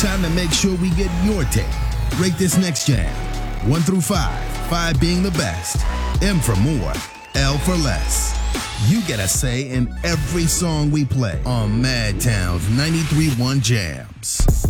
Time to make sure we get your take. Rate this next jam. 1 through 5, 5 being the best, M for more, L for less. You get a say in every song we play on Madtown's 93.1 Jams.